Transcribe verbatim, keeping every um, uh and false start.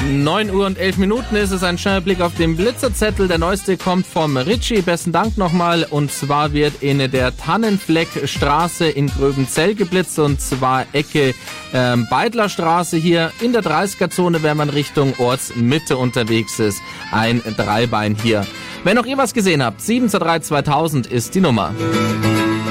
neun Uhr und elf Minuten ist es, ein schneller Blick auf den Blitzerzettel. Der neueste kommt vom Ritchie. Besten Dank nochmal. Und zwar wird in der Tannenfleckstraße in Gröbenzell geblitzt. Und zwar Ecke ähm, Beidlerstraße hier in der dreißiger-Zone, wenn man Richtung Ortsmitte unterwegs ist. Ein Dreibein hier. Wenn auch ihr was gesehen habt, sieben zwei drei zweitausend ist die Nummer.